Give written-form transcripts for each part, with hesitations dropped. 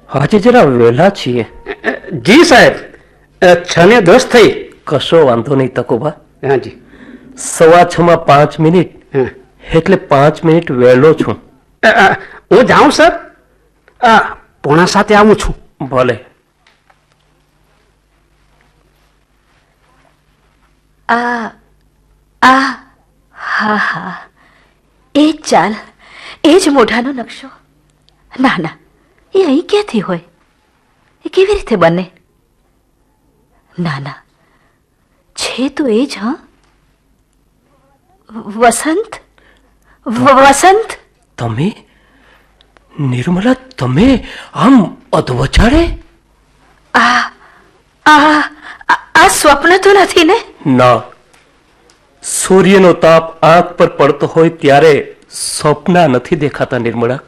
આજે જરા વહેલા છીએ. જી સાહેબ, 6:10 થઈ. કશો વાંધો નહીં તકુભા. હાજી. 6:45 5 મિનિટ એટલે 5 મિનિટ વહેલો છું. હું જાઉં સર? 6:45 આવું છું. ભલે. હા હા, એ જ ચાલ, એ જ મોઢાનો નકશો. ના ના, એ અહીં ક્યાંથી હોય? એ કેવી રીતે બને? ના ના, છે તો એ જ. હા, વસંત. વસંત, તમે? નિર્મલા, તમે આમ અધવચાળે? આ સ્વપ્ન તો નથી ને? ના, સૂર્યનો તાપ આંખ પર પડતો હોય ત્યારે સ્વપ્ના નથી દેખાતા નિર્મળા.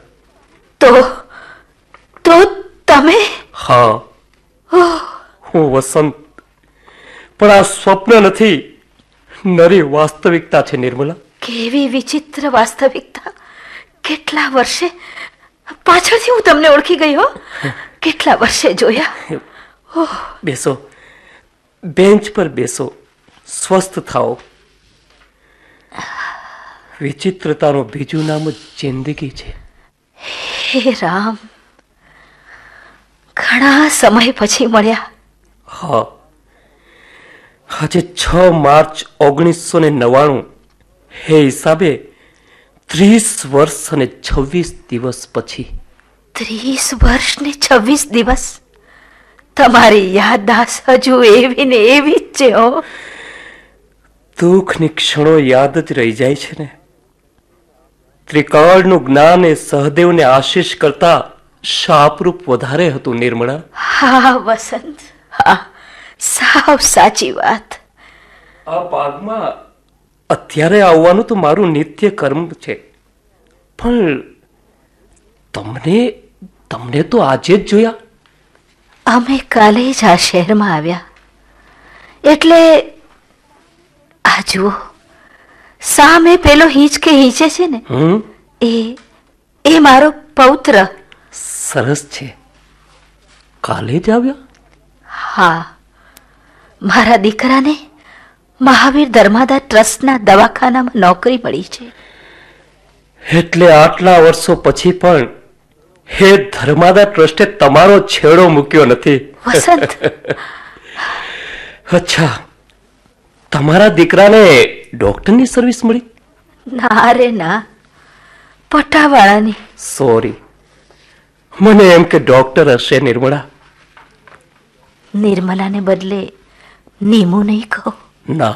તો તમે? હા, હું વસંત, પણ આ સ્વપ્ન નથી, નરી વાસ્તવિકતા છે નિર્મલા. કેવી વિચિત્ર વાસ્તવિકતા! કેટલા વર્ષે પાછળથી હું તમને ઓળખી ગઈ હો. કેટલા વર્ષે જોયા. બેસો, બેન્ચ પર બેસો, સ્વસ્થ થાઓ. વિચિત્રતાનું બીજું નામ જ જિંદગી છે. હે રામ, ઘણા સમય પછી મળ્યા. હા, આજે 6 માર્ચ 1999 હે હિસાબે 30 વર્ષ અને 26 દિવસ પછી. 30 વર્ષ ને 26 દિવસ? તમારી યાદદાસ્ત હજુ એવી ને એવી જ છે. હો, દુઃખની ક્ષણો યાદ જ રહી જાય છે ને. ત્રિકાળનું જ્ઞાન એ સહદેવને આશીષ કરતા શાપરૂપ વધારે હતું નિર્મળા. હા વસંત, હા, સાવ સાચી વાત. આ ભાગમાં અત્યારે આવવાનું તો મારું નિત્ય કર્મ છે, પણ તમને તો આજે જ જોયા. અમે કાલે જ આ શહેરમાં આવ્યા, એટલે આ જુઓ, સામે પેલો હિંચકે હિંચે છે ને, એ મારો પૌત્ર. સરસ છે. કાલે જ આવ્યા? હા, મારા દીકરાને મહાવીર ધર્માદા ટ્રસ્ટના દવાખાનામાં નોકરી મળી છે. એટલે આટલા વર્ષો પછી પણ હે ધર્માદા ટ્રસ્ટે તમારો છેડો મૂક્યો નથી. વસંત. અચ્છા, તમારા દીકરાને ડોક્ટરની સર્વિસ મળી? ના રે ના, પટાવાળાની. સોરી, મને એમ કે ડોક્ટર હશે નિર્મળા. નિર્મલાને બદલે નીમુ નહીં કહો. ના,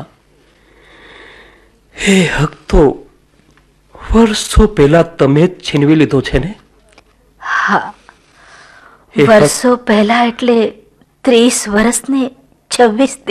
એ હક તો વર્ષો પહેલા તમે જ છીનવી લીધો છે ને? હા, વર્ષો પહેલા એટલે 30 વર્ષ ને 26